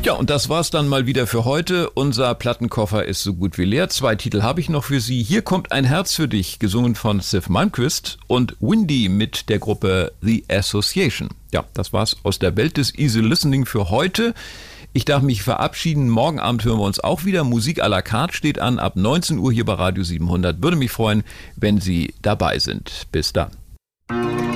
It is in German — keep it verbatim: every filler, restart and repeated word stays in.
Ja, und das war's dann mal wieder für heute. Unser Plattenkoffer ist so gut wie leer. Zwei Titel habe ich noch für Sie. Hier kommt Ein Herz für dich, gesungen von Sif Malmkvist, und Windy mit der Gruppe The Association. Ja, das war's aus der Welt des Easy Listening für heute. Ich darf mich verabschieden. Morgen Abend hören wir uns auch wieder. Musik à la carte steht an, ab neunzehn Uhr hier bei Radio siebenhundert. Würde mich freuen, wenn Sie dabei sind. Bis dann.